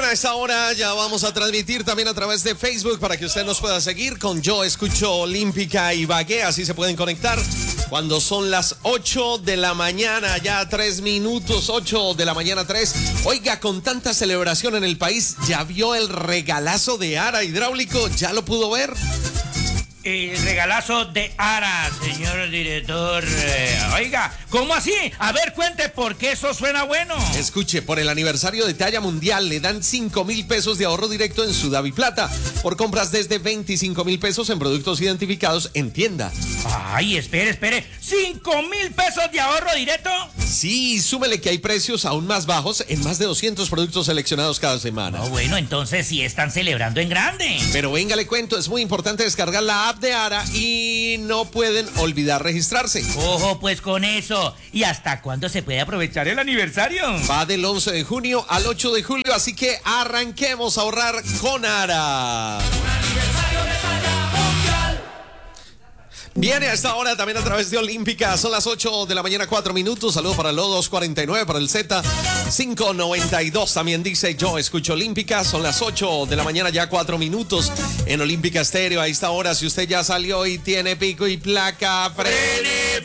a esta hora ya vamos a transmitir también a través de Facebook para que usted nos pueda seguir con Yo Escucho Olímpica Ibagué. Así se pueden conectar cuando son las 8 de la mañana, ya 3 minutos, 8 de la mañana 3. Oiga, con tanta celebración en el país, ¿ya vio el regalazo de Ara Hidráulico? ¿Ya lo pudo ver? El regalazo de Ara, señor director. Oiga, ¿cómo así? A ver, cuente por qué eso suena bueno. Escuche, por el aniversario de talla mundial le dan 5,000 pesos de ahorro directo en su DaviPlata por compras desde 25,000 pesos en productos identificados en tienda. Ay, espere. ¿5,000 pesos de ahorro directo? Sí, súmele que hay precios aún más bajos en más de 200 productos seleccionados cada semana. No, bueno, entonces sí están celebrando en grande. Pero venga, le cuento, es muy importante descargar la app de Ara y no pueden olvidar registrarse. Ojo pues con eso. ¿Y hasta cuándo se puede aprovechar el aniversario? Va del 11 de junio al 8 de julio, así que arranquemos a ahorrar con Ara. Viene a esta hora también a través de Olímpica. Son las 8 de la mañana, 4 minutos. Saludos para el O249, para el Z592. También dice Yo Escucho Olímpica. Son las 8 de la mañana, ya 4 minutos en Olímpica Estéreo. A esta hora, si usted ya salió y tiene pico y placa, frene.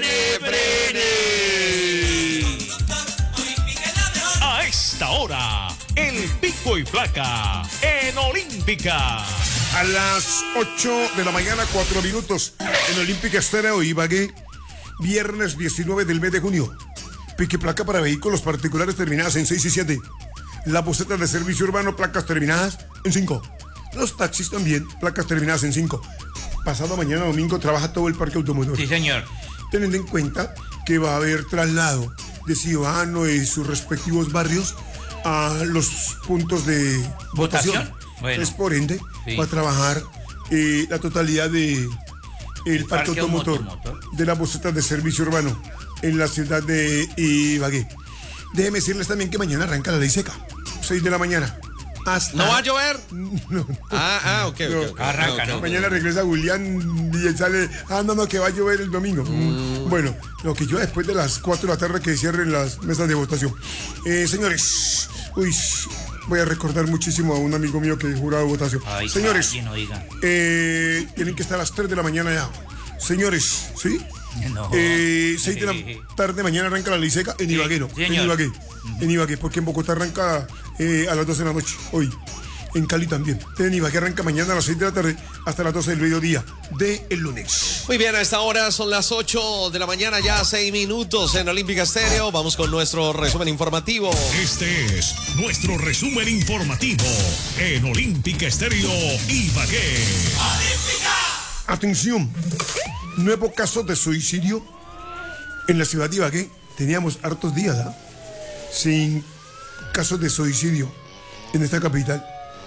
A esta hora, el pico y placa en Olímpica. A las 8 de la mañana, 4 minutos, en Olímpica Estéreo Ibagué, viernes 19 del mes de junio. Pique placa para vehículos particulares terminadas en 6 y 7. Las busetas de servicio urbano, placas terminadas en 5. Los taxis también, placas terminadas en 5. Pasado mañana domingo trabaja todo el parque automotor. Sí, señor. Teniendo en cuenta que va a haber traslado de ciudadanos y sus respectivos barrios a los puntos de votación. Bueno. Es por ende, sí, va a trabajar la totalidad de el parque automotor de las busetas de servicio urbano en la ciudad de Ibagué. Déjeme decirles también que mañana arranca la ley seca, 6 de la mañana. Hasta... ¿No va a llover? No. Ok. Arranca, ¿no? Mañana regresa Julián y sale, no, que va a llover el domingo. Bueno, lo que llueva después de las 4 de la tarde que cierren las mesas de votación. Señores, voy a recordar muchísimo a un amigo mío que juraba votación. Ay, señores, tienen que estar a las 3 de la mañana ya. Señores, ¿sí? No. 6 de la tarde mañana arranca la ley seca en Ibagué, ¿no? Señor. En Ibagué, porque en Bogotá arranca a las 12 de la noche, hoy. En Cali también. En Ibagué arranca mañana a las 6 de la tarde hasta las 12 del mediodía del lunes. Muy bien, a esta hora son las 8 de la mañana, ya 6 minutos en Olímpica Estéreo. Vamos con nuestro resumen informativo. Este es nuestro resumen informativo en Olímpica Estéreo Ibagué. ¡Olímpica! Atención, nuevo caso de suicidio en la ciudad de Ibagué. Teníamos hartos días sin casos de suicidio en esta capital.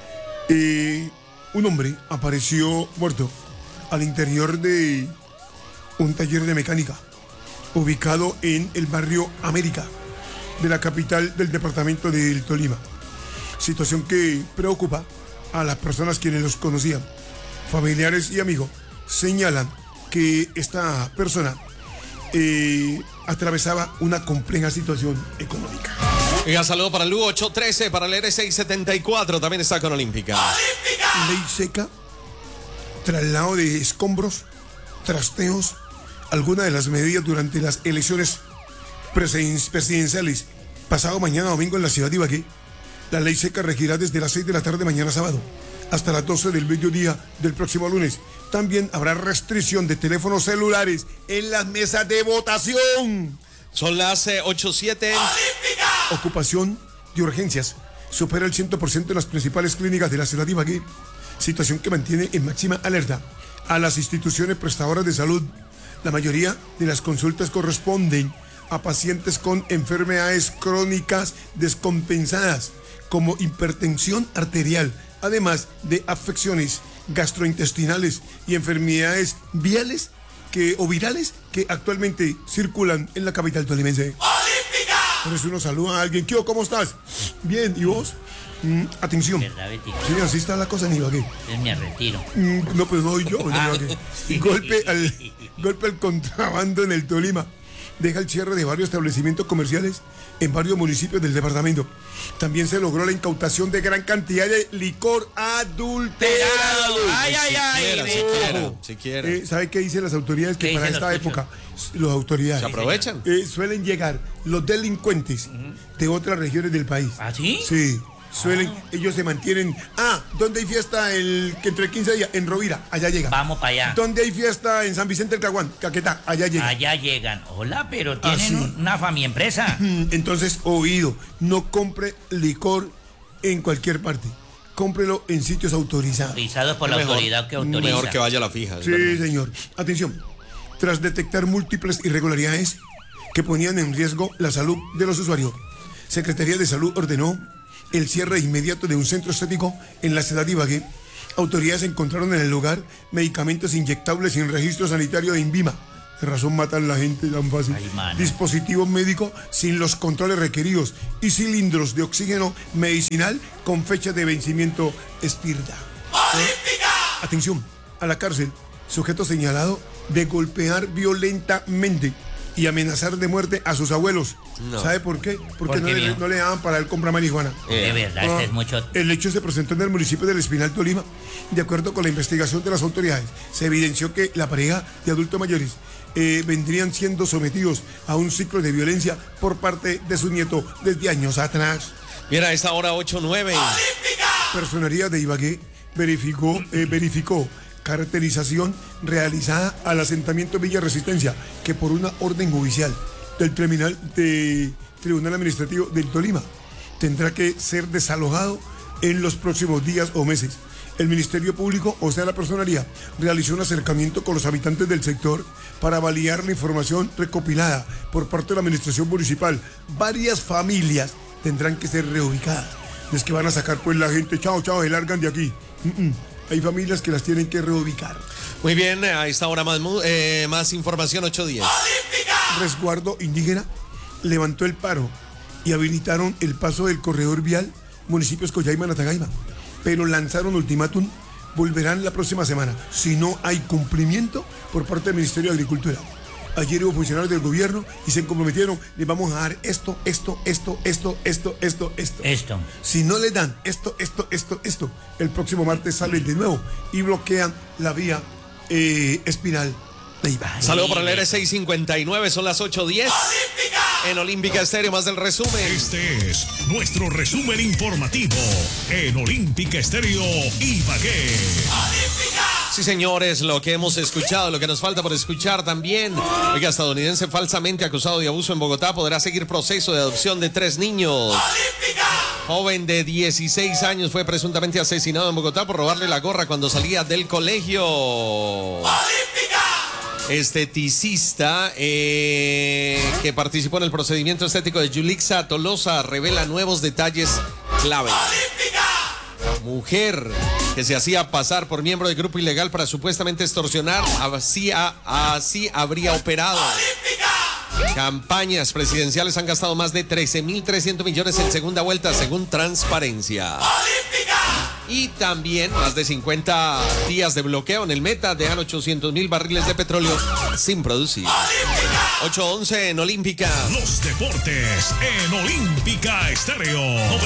Un hombre apareció muerto al interior de un taller de mecánica ubicado en el barrio América de la capital del departamento del Tolima. Situación que preocupa a las personas quienes los conocían. Familiares y amigos señalan que esta persona atravesaba una compleja situación económica. Oiga, saludo para el U813, para el R674, también está con Olímpica. ¡Olímpica! Ley seca, traslado de escombros, trasteos, algunas de las medidas durante las elecciones presidenciales. Pasado mañana domingo en la ciudad de Ibagué, la ley seca regirá desde las 6 de la tarde mañana sábado hasta las 12 del mediodía del próximo lunes. También habrá restricción de teléfonos celulares en las mesas de votación. Son las 8:07. ¡Olímpica! Ocupación de urgencias supera el 100% en las principales clínicas de la ciudad de Ibagué, situación que mantiene en máxima alerta a las instituciones prestadoras de salud. La mayoría de las consultas corresponden a pacientes con enfermedades crónicas descompensadas, como hipertensión arterial, además de afecciones gastrointestinales y enfermedades viales o virales que actualmente circulan en la capital tolimense. ¡Olímpica! Por eso uno saluda a alguien. ¿Qué? ¿Cómo estás? Bien, ¿y vos? Atención. ¿Verdad, Betty? Sí, así está la cosa en Ibagué. Es mi retiro. No, pues no, yo. Golpe al contrabando en el Tolima. deja el cierre de varios establecimientos comerciales en varios municipios del departamento. También se logró la incautación de gran cantidad de licor adulterado. Ay, ay, ay. Siquiera. ¿Sabe qué dicen las autoridades? Que ¿Qué para dicen esta los época, las autoridades ¿Se aprovechan? suelen llegar los delincuentes de otras regiones del país. ¿Ah, sí? Sí. Ellos se mantienen. ¿Dónde hay fiesta que entre 15 días? En Rovira, allá llega. Vamos para allá. ¿Dónde hay fiesta en San Vicente del Caguán? Caquetá, allá llega. Allá llegan. Hola, pero tienen sí. una familia empresa. Entonces, oído, no compre licor en cualquier parte. Cómprelo en sitios autorizados. Autorizados por la Mejor, autoridad que autoriza. Mejor que vaya a la fija. es Sí, verdad. señor. Atención. Tras detectar múltiples irregularidades que ponían en riesgo la salud de los usuarios, Secretaría de Salud ordenó el cierre inmediato de un centro estético en la ciudad de Ibagué. Autoridades encontraron en el lugar medicamentos inyectables sin registro sanitario de INVIMA. De razón matan a la gente tan fácil. Ay, mano. Dispositivos médicos sin los controles requeridos y cilindros de oxígeno medicinal con fecha de vencimiento expirada. Atención, a la cárcel, sujeto señalado de golpear violentamente y amenazar de muerte a sus abuelos. No. ¿Sabe por qué? Porque ¿Por qué, no le daban para él comprar marihuana. De verdad, este es mucho. El hecho se presentó en el municipio del Espinal, Tolima. De acuerdo con la investigación de las autoridades, se evidenció que la pareja de adultos mayores vendrían siendo sometidos a un ciclo de violencia por parte de su nieto desde años atrás. Mira, a esta hora 8:09. Personería de Ibagué verificó caracterización realizada al asentamiento Villa Resistencia, que por una orden judicial del Tribunal Administrativo del Tolima tendrá que ser desalojado en los próximos días o meses. El Ministerio Público, o sea la Personería, realizó un acercamiento con los habitantes del sector para validar la información recopilada por parte de la Administración Municipal. Varias familias tendrán que ser reubicadas. Es que van a sacar pues la gente, chao, se largan de aquí. Hay familias que las tienen que reubicar. Muy bien, a esta hora más información, 8:10. Resguardo indígena levantó el paro y habilitaron el paso del corredor vial municipios Coyaima y Natagaima, pero lanzaron ultimátum, volverán la próxima semana si no hay cumplimiento por parte del Ministerio de Agricultura. Ayer hubo funcionarios del gobierno y se comprometieron, les vamos a dar esto. Si no le dan esto, el próximo martes salen de nuevo y bloquean la vía Espinal de Ibagué. Saludos para el R659, son las 8:10. En Olímpica Estéreo, más del resumen. Este es nuestro resumen informativo en Olímpica Estéreo Ibagué. Sí, señores, lo que hemos escuchado, lo que nos falta por escuchar también. Oiga, estadounidense falsamente acusado de abuso en Bogotá podrá seguir proceso de adopción de 3 niños. Joven de 16 años fue presuntamente asesinado en Bogotá por robarle la gorra cuando salía del colegio. Esteticista que participó en el procedimiento estético de Yulixa Tolosa revela nuevos detalles clave. Mujer que se hacía pasar por miembro del grupo ilegal para supuestamente extorsionar, así habría operado. Campañas presidenciales han gastado más de 13.300 millones en segunda vuelta, según Transparencia. Y también más de 50 días de bloqueo en el Meta dejan 800.000 barriles de petróleo sin producir. 8:11 en Olímpica. Los deportes en Olímpica Estéreo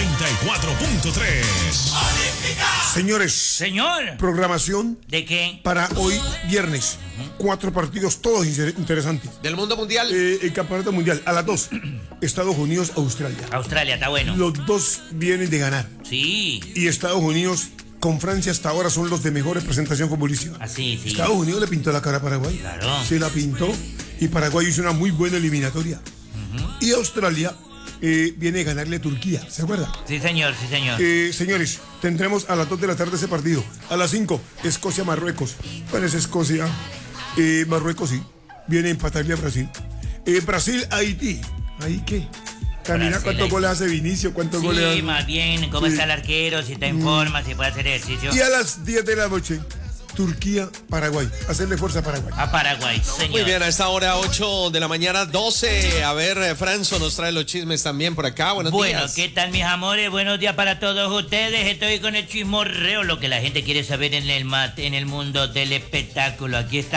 94.3. Señores, Señor, programación ¿de qué? para hoy viernes. 4 partidos, todos interesantes. Del mundo mundial. El campeonato mundial a las 2. Estados Unidos, Australia. Australia, está bueno. Los dos vienen de ganar. Sí, Y Estados Unidos con Francia hasta ahora son los de mejor representación futbolística. así, sí. Estados Unidos le pintó la cara a Paraguay. Claro. Se la pintó y Paraguay hizo una muy buena eliminatoria. Y Australia viene a ganarle a Turquía, ¿se acuerda? Sí, señor, sí, señor. Señores, tendremos a las 2 de la tarde ese partido. A las 5, Escocia-Marruecos. ¿Cuál es Escocia? Marruecos sí. Viene a empatarle a Brasil. Brasil-Haití. ¿Ahí qué? Camina, Brasil, ¿cuántos Haití. goles hace Vinicio? ¿Cuántos goles Sí, hace? más bien, ¿cómo Sí. está el arquero? Si está en forma, si puede hacer ejercicio. Y a las 10 de la noche, Turquía-Paraguay. Hacerle fuerza a Paraguay. A Paraguay, señor. Muy bien, a esta hora 8 de la mañana, 12. A ver, Franzo nos trae los chismes también por acá. Buenos Bueno, días. ¿qué tal, mis amores? Buenos días para todos ustedes. Estoy con el chismorreo, lo que la gente quiere saber en el mundo del espectáculo. Aquí está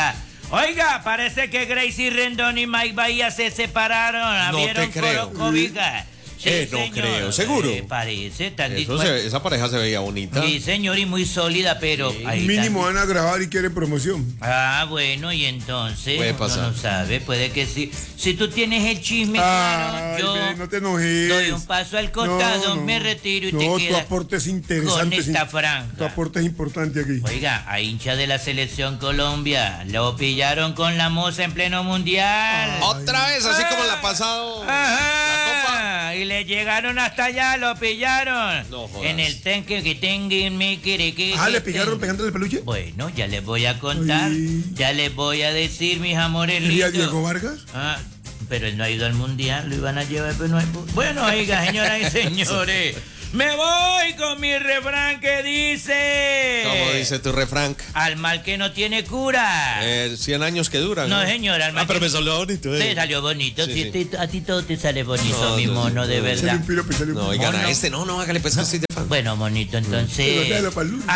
Oiga, parece que Gracie Rendón y Mike Bahía se separaron. Abrieron te creo. cobija. Sí, no señor. creo, ¿seguro? Parece tan Esa pareja se veía bonita. Sí, señor, y muy sólida, pero... ahí Mínimo van a grabar y quieren promoción. Ah, bueno, y entonces... Puede pasar. Uno no sabe, puede que sí. Si tú tienes el chisme, Ay, claro, yo... no te enojes. Doy un paso al costado, me retiro y te tu quedas aporte es interesante. con esta franja. Tu aporte es importante aquí. Oiga, a hincha de la selección Colombia, lo pillaron con la moza en pleno mundial. Otra vez, así como la pasado. Ajá. Y le llegaron hasta allá, lo pillaron. No jodas. En el tanque que tenga me quiere que... ¿Le pillaron pegándole el peluche? Bueno, ya les voy a contar. Ay. Ya les voy a decir, mis amores ¿Y a lindos. Diego Vargas? Ah, pero él no ha ido al mundial, lo iban a llevar, pero no hay... Bueno, oiga, señoras y señores, me voy con mi refrán que dice... ¿Cómo dice tu refrán? Al mal que no tiene cura. 100 años que duran. No, señor, al mal pero que... me salió bonito. Te salió bonito, Sí, sí, a ti todo te sale bonito, mi mono, de Se verdad. limpió, pues, No, oigan, a este no, hágale pesar así de fan. Bueno, monito, Pero entonces... déjalo para el lunes.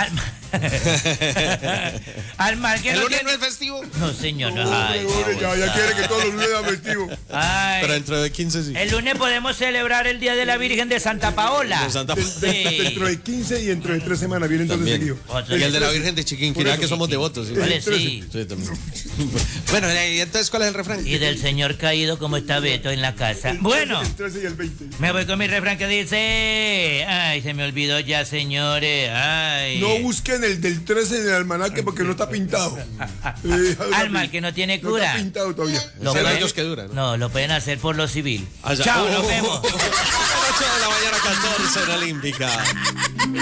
Al mal que ¿El no lunes tiene... no es festivo? No, señor, no. Hombre, Ay, hombre, qué ya quiere que todos los lunes sean festivos. Ay. Pero dentro de 15 sí. El lunes podemos celebrar el Día de la Virgen de Santa Paola. De Santa Sí. Dentro de 15 y dentro de 3 semanas vienen todos También. seguidos. Otro. Y el de la 13. Virgen de Por Chiquinquirá, eso, que somos sí. devotos. ¿sí? Vale, Entonces, sí. Sí, también. Bueno, y entonces, ¿cuál es el refrán? Y del señor caído como está Beto en la casa. Bueno, El 13 y el 20. me voy con mi refrán que dice... Ay, se me olvidó ya, señores. Ay. No busquen el del 13 en el almanaque porque no está pintado. Al mal que no tiene No cura. está pintado todavía. Lo 100 pueden- años que duran. No, lo pueden hacer por lo civil. Allá. Chao, nos vemos. 8 de la mañana, 14 en Olímpica.